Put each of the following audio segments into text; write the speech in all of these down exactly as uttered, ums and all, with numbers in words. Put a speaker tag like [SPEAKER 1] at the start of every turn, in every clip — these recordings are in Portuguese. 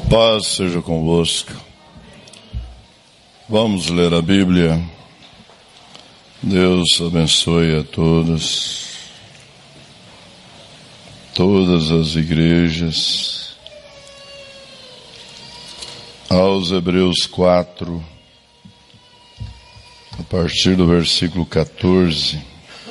[SPEAKER 1] Paz seja convosco. Vamos ler a Bíblia. Deus abençoe a todos, todas as igrejas. Aos Hebreus quatro, a partir do versículo quatorze.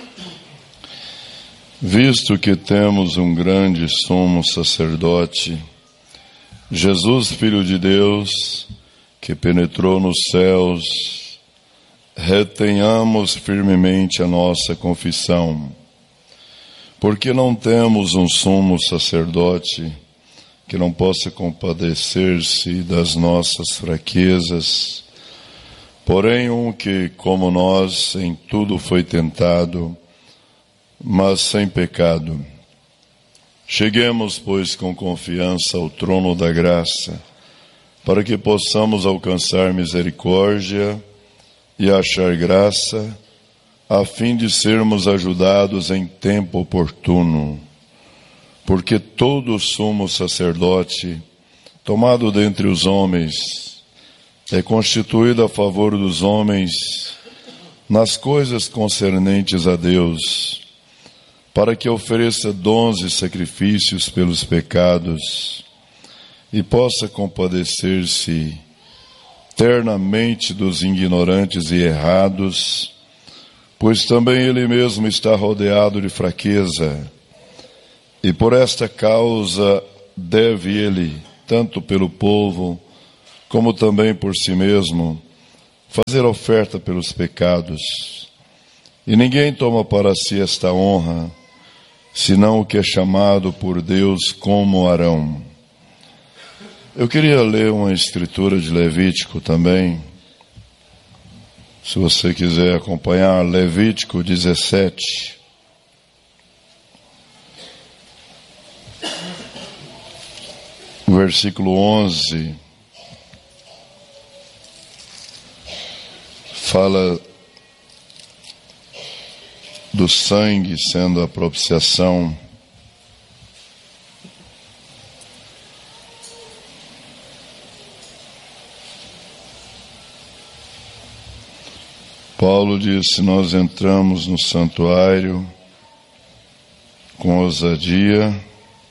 [SPEAKER 1] Visto que temos um grande sumo sacerdote, Jesus, Filho de Deus, que penetrou nos céus, retenhamos firmemente a nossa confissão, porque não temos um sumo sacerdote que não possa compadecer-se das nossas fraquezas, porém um que, como nós, em tudo foi tentado, mas sem pecado. Cheguemos, pois, com confiança ao trono da graça, para que possamos alcançar misericórdia e achar graça, a fim de sermos ajudados em tempo oportuno. Porque todo sumo sacerdote, tomado dentre os homens, é constituído a favor dos homens nas coisas concernentes a Deus, para que ofereça dons e sacrifícios pelos pecados e possa compadecer-se ternamente dos ignorantes e errados, pois também ele mesmo está rodeado de fraqueza, e por esta causa deve ele, tanto pelo povo como também por si mesmo, fazer oferta pelos pecados. E ninguém toma para si esta honra, senão o que é chamado por Deus como Arão. Eu queria ler uma escritura de Levítico também, se você quiser acompanhar, Levítico dezessete. Versículo onze. Fala do sangue sendo a propiciação. Paulo disse: nós entramos no santuário com ousadia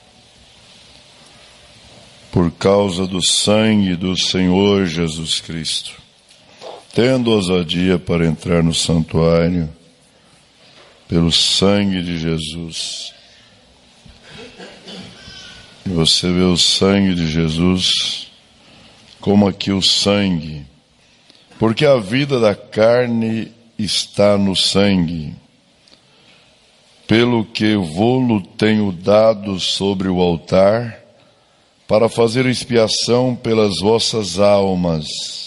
[SPEAKER 1] por causa do sangue do Senhor Jesus Cristo. Tendo ousadia para entrar no santuário pelo sangue de Jesus. E você vê o sangue de Jesus como aqui o sangue, porque a vida da carne está no sangue, pelo que vô-lo tenho dado sobre o altar, para fazer expiação pelas vossas almas.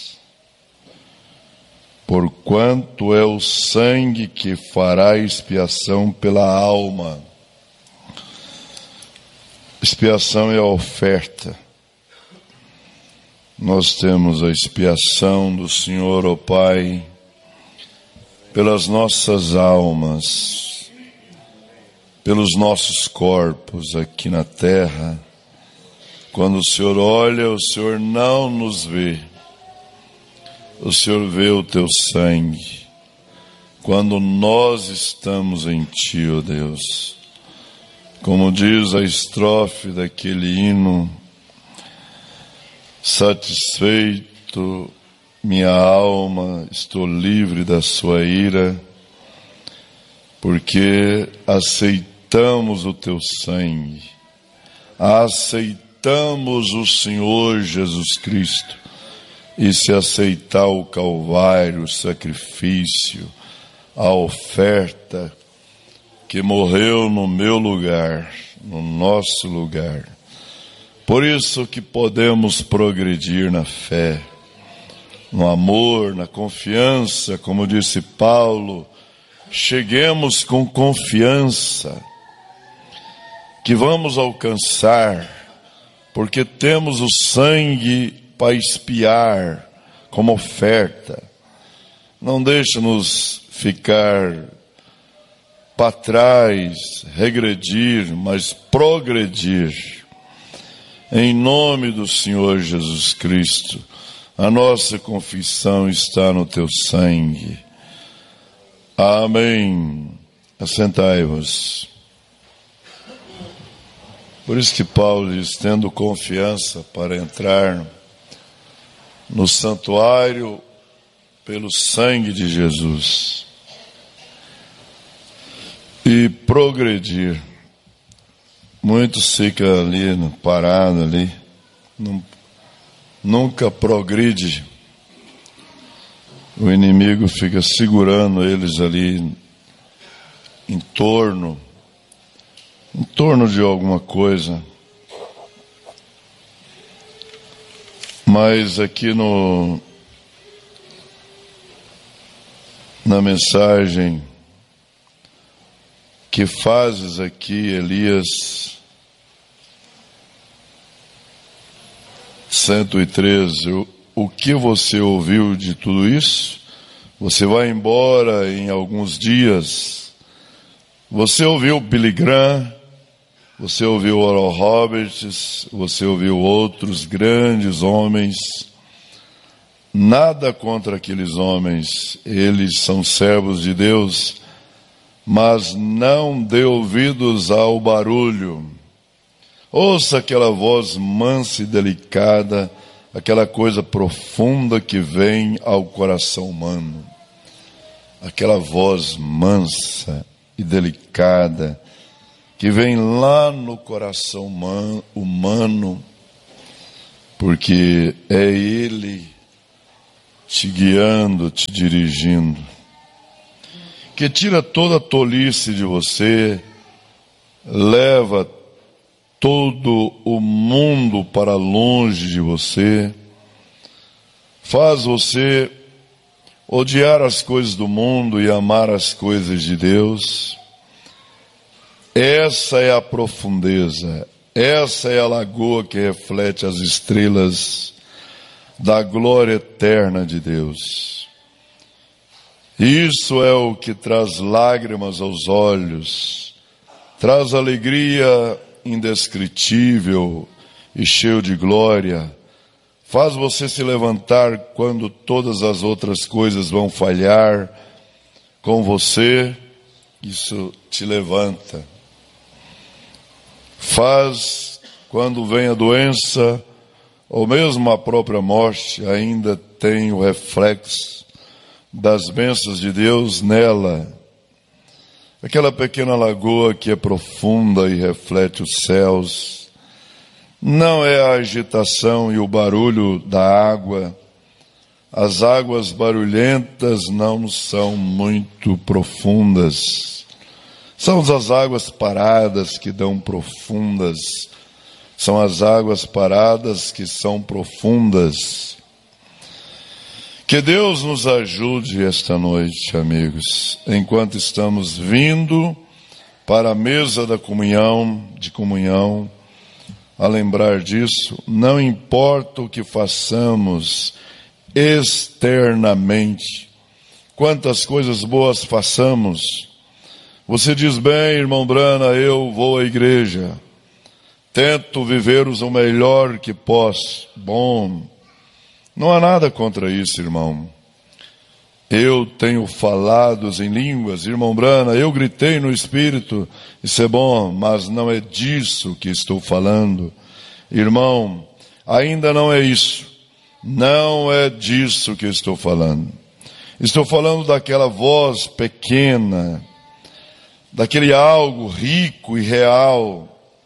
[SPEAKER 1] Porquanto é o sangue que fará expiação pela alma. Expiação é a oferta. Nós temos a expiação do Senhor, ó Pai, pelas nossas almas, pelos nossos corpos aqui na terra. Quando o Senhor olha, o Senhor não nos vê. O Senhor vê o teu sangue, quando nós estamos em ti, ó Deus. Como diz a estrofe daquele hino: satisfeito minha alma, estou livre da sua ira, porque aceitamos o teu sangue, aceitamos o Senhor Jesus Cristo. E se aceitar o Calvário, o sacrifício, a oferta que morreu no meu lugar, no nosso lugar. Por isso que podemos progredir na fé, no amor, na confiança, como disse Paulo, cheguemos com confiança, que vamos alcançar, porque temos o sangue para expiar como oferta. Não deixe-nos ficar para trás, regredir, mas progredir. Em nome do Senhor Jesus Cristo, a nossa confissão está no teu sangue. Amém. Assentai-vos. Por isso que Paulo diz, tendo confiança para entrar no santuário pelo sangue de Jesus e progredir. Muitos ficam ali, parados ali, não, nunca progride. O inimigo fica segurando eles ali em torno, em torno de alguma coisa. Mas aqui no, na mensagem que fazes aqui, Elias, cento e treze, o, o que você ouviu de tudo isso? Você vai embora em alguns dias. Você ouviu Billy Graham, você ouviu Oral Roberts, você ouviu outros grandes homens. Nada contra aqueles homens, eles são servos de Deus, mas não dê ouvidos ao barulho. Ouça aquela voz mansa e delicada, aquela coisa profunda que vem ao coração humano. Aquela voz mansa e delicada que vem lá no coração humano, porque é Ele te guiando, te dirigindo, que tira toda a tolice de você, leva todo o mundo para longe de você, faz você odiar as coisas do mundo e amar as coisas de Deus. Essa é a profundeza, essa é a lagoa que reflete as estrelas da glória eterna de Deus. Isso é o que traz lágrimas aos olhos, traz alegria indescritível e cheio de glória, faz você se levantar quando todas as outras coisas vão falhar com você, isso te levanta. Faz quando vem a doença, ou mesmo a própria morte, ainda tem o reflexo das bênçãos de Deus nela. Aquela pequena lagoa que é profunda e reflete os céus. Não é a agitação e o barulho da água. As águas barulhentas não são muito profundas. São as águas paradas que dão profundas. São as águas paradas que são profundas. Que Deus nos ajude esta noite, amigos, enquanto estamos vindo para a mesa da comunhão, de comunhão, a lembrar disso. Não importa o que façamos externamente, quantas coisas boas façamos. Você diz, bem, irmão Brana, eu vou à igreja, tento viver o melhor que posso. Bom, não há nada contra isso, irmão. Eu tenho falado em línguas, irmão Brana, eu gritei no Espírito, isso é bom, mas não é disso que estou falando. Irmão, ainda não é isso. Não é disso que estou falando. Estou falando daquela voz pequena, daquele algo rico e real.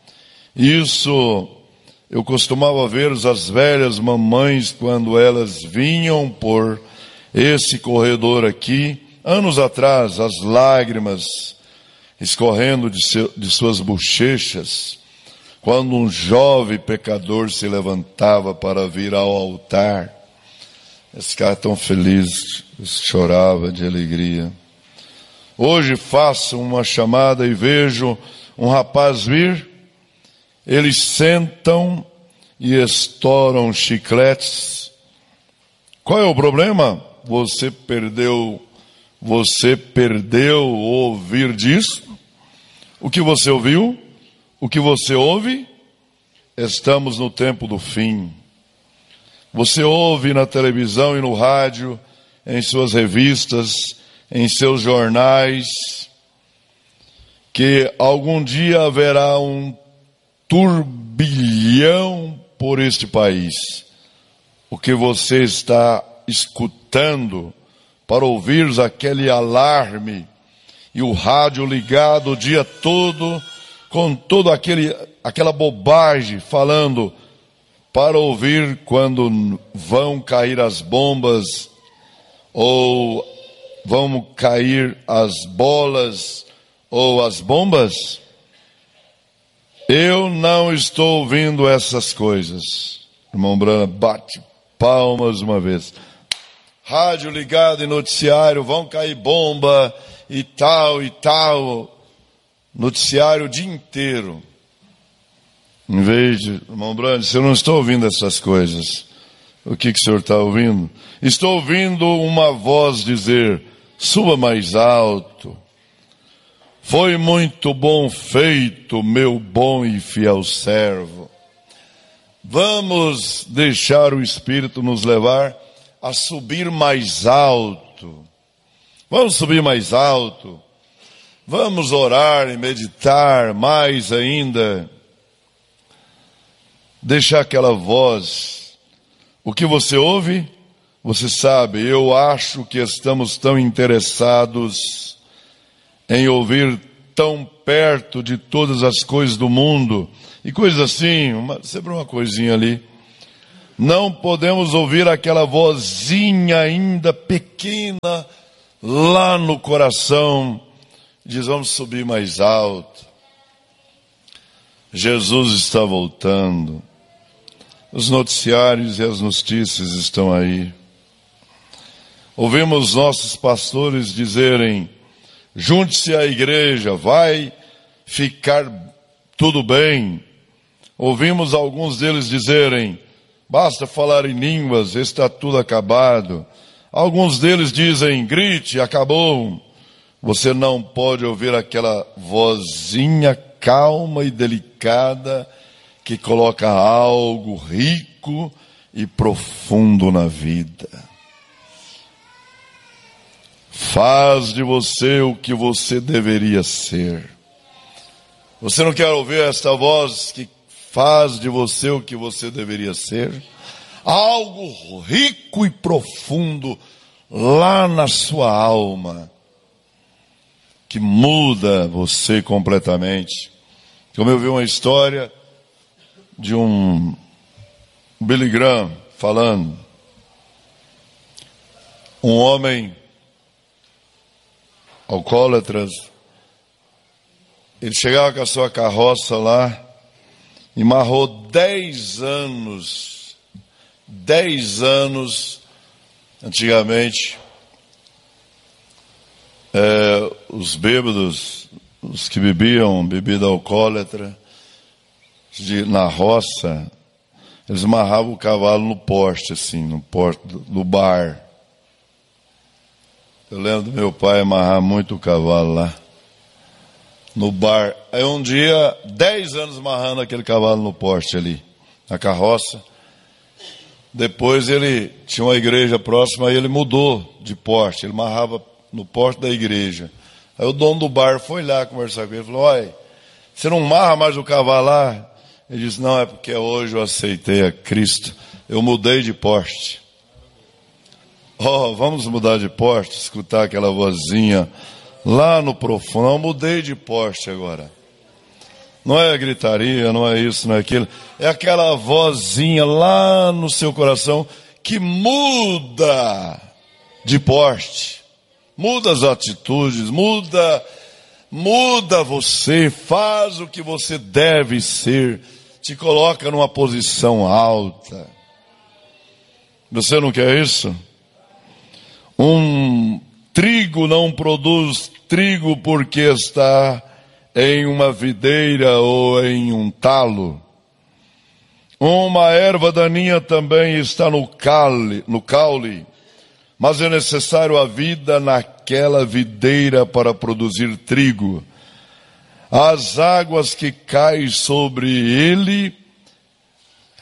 [SPEAKER 1] Isso eu costumava ver as velhas mamães quando elas vinham por esse corredor aqui, anos atrás, as lágrimas escorrendo de, seu, de suas bochechas, quando um jovem pecador se levantava para vir ao altar. Esse cara tão feliz, chorava de alegria. Hoje faço uma chamada e vejo um rapaz vir, eles sentam e estouram chicletes. Qual é o problema? Você perdeu, você perdeu ouvir disso? O que você ouviu? O que você ouve? estamos no tempo do fim. Você ouve na televisão e no rádio, em suas revistas, em seus jornais, que algum dia haverá um turbilhão por este país. O que você está escutando para ouvir aquele alarme e o rádio ligado o dia todo com toda aquele, aquela bobagem falando para ouvir quando vão cair as bombas ou vão cair as bolas ou as bombas. Eu não estou ouvindo essas coisas. Irmão Brana, bate palmas uma vez. Rádio ligado e noticiário, vão cair bomba e tal e tal. Noticiário o dia inteiro. Em vez de, irmão Brandes, eu não estou ouvindo essas coisas. O que, que o senhor está ouvindo? Estou ouvindo uma voz dizer, suba mais alto. Foi muito bom feito, meu bom e fiel servo. Vamos deixar o Espírito nos levar a subir mais alto. Vamos subir mais alto. Vamos orar e meditar mais ainda. Deixar aquela voz. O que você ouve? Você sabe, eu acho que estamos tão interessados em ouvir tão perto de todas as coisas do mundo. E coisas assim, uma, sempre uma coisinha ali. Não podemos ouvir aquela vozinha ainda pequena lá no coração. Diz, vamos subir mais alto. Jesus está voltando. Os noticiários e as notícias estão aí. Ouvimos nossos pastores dizerem, junte-se à igreja, vai ficar tudo bem. Ouvimos alguns deles dizerem, basta falar em línguas, está tudo acabado. Alguns deles dizem, grite, acabou. Você não pode ouvir aquela vozinha calma e delicada que coloca algo rico e profundo na vida. Faz de você o que você deveria ser. Você não quer ouvir esta voz que faz de você o que você deveria ser? Algo rico e profundo lá na sua alma, que muda você completamente. Como eu vi uma história de um Billy Graham falando, um homem alcoólatras, ele chegava com a sua carroça lá e marrou dez anos, dez anos, antigamente, é, os bêbados, os que bebiam bebida alcoólatra, de, na roça, eles amarravam o cavalo no poste, assim, no poste do bar. Eu lembro do meu pai amarrar muito o cavalo lá, no bar. Aí um dia, dez anos amarrando aquele cavalo no poste ali, na carroça. Depois ele tinha uma igreja próxima, aí ele mudou de poste, ele amarrava no poste da igreja. Aí o dono do bar foi lá conversar com ele, falou, olha, você não amarra mais o cavalo lá? Ele disse, não, é porque hoje eu aceitei a Cristo, eu mudei de poste. Oh, vamos mudar de poste, escutar aquela vozinha lá no profundo. Eu mudei de poste agora. Não é gritaria, não é isso, não é aquilo. É aquela vozinha lá no seu coração que muda de poste. Muda as atitudes, muda, muda você, faz o que você deve ser, te coloca numa posição alta. Você não quer isso? Um trigo não produz trigo porque está em uma videira ou em um talo. Uma erva daninha também está no caule, no caule, mas é necessário a vida naquela videira para produzir trigo. As águas que caem sobre ele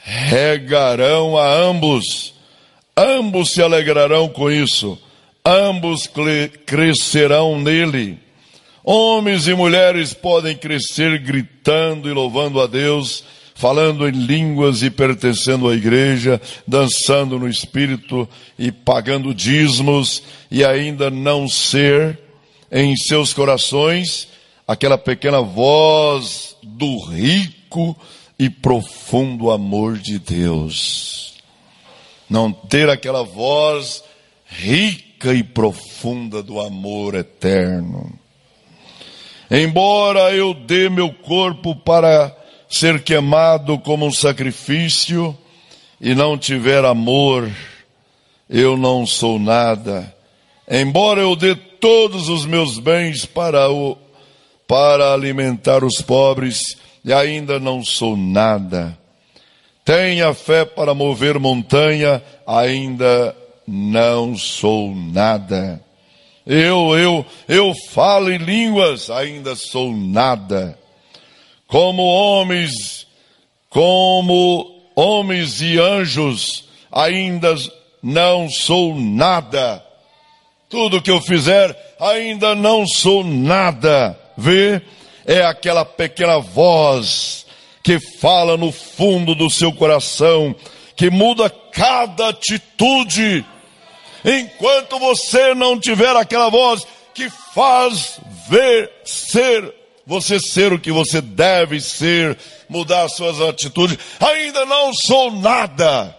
[SPEAKER 1] regarão a ambos. Ambos se alegrarão com isso. Ambos crescerão nele. Homens e mulheres podem crescer gritando e louvando a Deus, falando em línguas e pertencendo à igreja, dançando no Espírito e pagando dízimos, e ainda não ser em seus corações aquela pequena voz do rico e profundo amor de Deus. Não ter aquela voz rica e profunda do amor eterno. Embora eu dê meu corpo para ser queimado como um sacrifício e não tiver amor, eu não sou nada. Embora eu dê todos os meus bens para, o, para alimentar os pobres e ainda não sou nada. Tenha fé para mover montanha, ainda não sou nada. Eu, eu, eu falo em línguas, ainda sou nada. Como homens, como homens e anjos, ainda não sou nada. Tudo que eu fizer, ainda não sou nada. Vê? É aquela pequena voz que fala no fundo do seu coração, que muda cada atitude. Enquanto você não tiver aquela voz que faz ver, ser, você ser o que você deve ser, mudar suas atitudes, ainda não sou nada.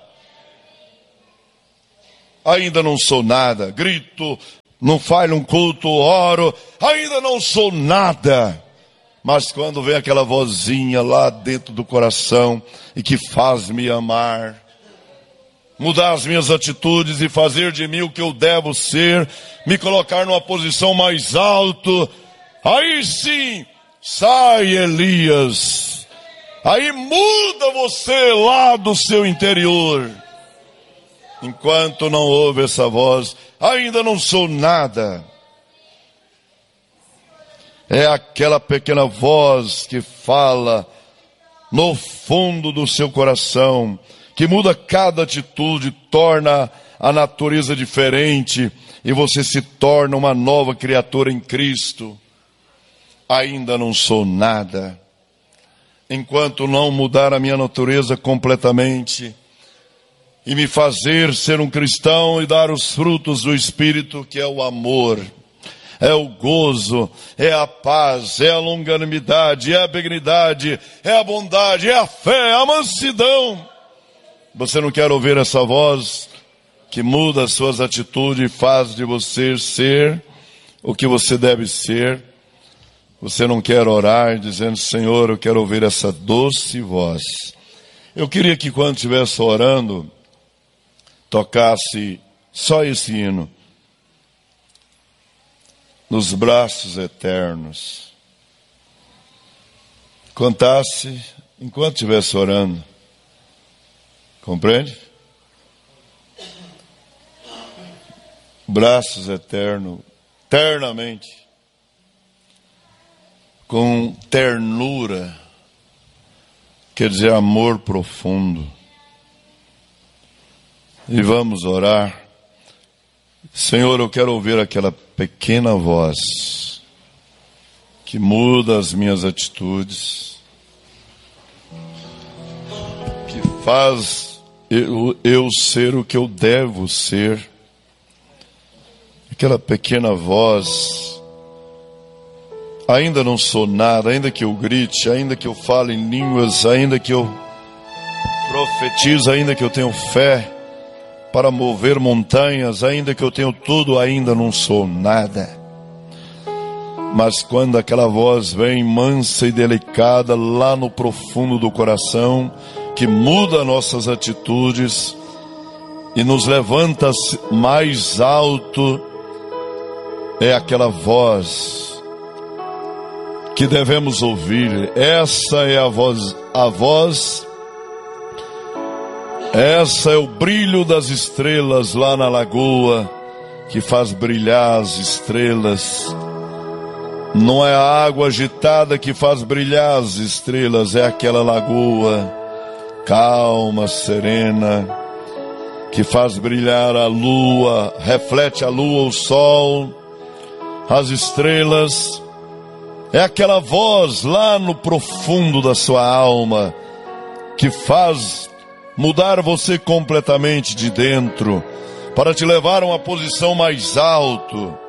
[SPEAKER 1] Ainda não sou nada. Grito, não falho um culto, oro, ainda não sou nada. Mas quando vem aquela vozinha lá dentro do coração e que faz-me amar, mudar as minhas atitudes e fazer de mim o que eu devo ser, me colocar numa posição mais alta, aí sim, sai Elias. Aí muda você lá do seu interior. Enquanto não ouve essa voz, ainda não sou nada. É aquela pequena voz que fala no fundo do seu coração, que muda cada atitude, torna a natureza diferente, e você se torna uma nova criatura em Cristo. Ainda não sou nada. Enquanto não mudar a minha natureza completamente, e me fazer ser um cristão e dar os frutos do Espírito, que é o amor, é o gozo, é a paz, é a longanimidade, é a benignidade, é a bondade, é a fé, é a mansidão. Você não quer ouvir essa voz que muda as suas atitudes e faz de você ser o que você deve ser? Você não quer orar dizendo: Senhor, eu quero ouvir essa doce voz. Eu queria que quando estivesse orando, tocasse só esse hino, nos braços eternos. Cantasse enquanto estivesse orando. Compreende? Braços eternos, eternamente, com ternura, quer dizer amor profundo. E vamos orar. Senhor, eu quero ouvir aquela pequena voz que muda as minhas atitudes, que faz eu, eu ser o que eu devo ser. Aquela pequena voz, ainda não sou nada, ainda que eu grite, ainda que eu fale em línguas, ainda que eu profetize, ainda que eu tenha fé para mover montanhas, ainda que eu tenha tudo, ainda não sou nada. Mas quando aquela voz vem mansa e delicada lá no profundo do coração, que muda nossas atitudes e nos levanta mais alto, é aquela voz que devemos ouvir. Essa é a voz, a voz Essa é o brilho das estrelas lá na lagoa, que faz brilhar as estrelas. Não é a água agitada que faz brilhar as estrelas, é aquela lagoa calma, serena, que faz brilhar a lua, reflete a lua, o sol, as estrelas. É aquela voz lá no profundo da sua alma que faz mudar você completamente de dentro, para te levar a uma posição mais alta,